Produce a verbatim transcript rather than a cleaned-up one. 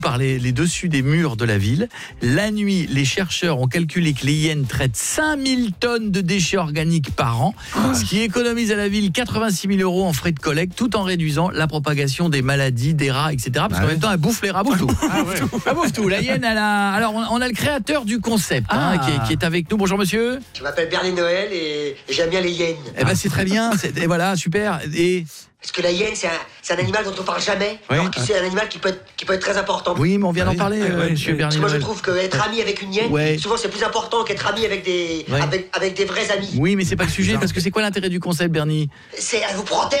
par les, les dessus des murs de la ville. La nuit, les chercheurs ont calculé que les hyènes traitent cinq mille tonnes de déchets organiques par an, oh, ce qui économise à la ville quatre-vingt-six mille euros en frais de collecte, tout en réduisant la propagation des maladies, des rats, et cetera. Parce ah qu'en ouais. même temps, elle bouffe les rats, bouffe tout. Ah ouais. Elle bouffe tout. La hyène, elle a... Alors, on a le créateur du concept ah. hein, qui, est, qui est avec nous. Bonjour, monsieur. Je m'appelle Bernie Noël et j'aime bien les hyènes. Eh ben, c'est très bien. C'est... Et voilà, super. Et... Parce que la hyène, c'est un, c'est un animal dont on parle jamais. Oui. Alors que c'est un animal qui peut être, qui peut être très important. Oui, mais on vient d'en parler, euh, oui, monsieur oui. Bernie. Moi, je trouve qu'être ami avec une hyène, ouais. souvent, c'est plus important qu'être ami avec des, ouais. avec, avec des vrais amis. Oui, mais c'est pas le sujet, parce que c'est quoi l'intérêt du concept, Bernie ? C'est, elle vous protège.